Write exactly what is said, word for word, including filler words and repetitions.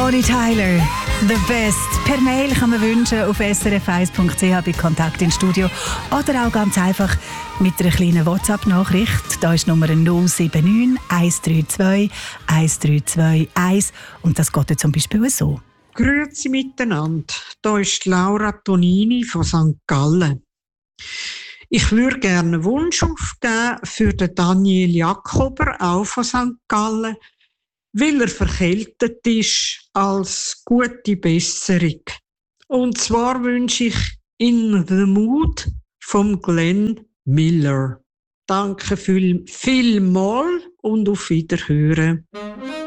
Bonnie Tyler, the best. Per Mail kann man wünschen auf s r f eins punkt c h bei Kontakt ins Studio oder auch ganz einfach mit einer kleinen WhatsApp-Nachricht. Da ist die Nummer null sieben neun eins drei zwei eins drei zwei eins und das geht jetzt zum Beispiel so. Grüezi miteinander. Da ist Laura Tonini von Sankt Gallen. Ich würde gerne einen Wunsch aufgeben für den Daniel Jakober, auch von Sankt Gallen, weil er verkältet ist, als gute Besserung. Und zwar wünsche ich In the Mood vom Glenn Miller. Danke viel, vielmals und auf Wiederhören.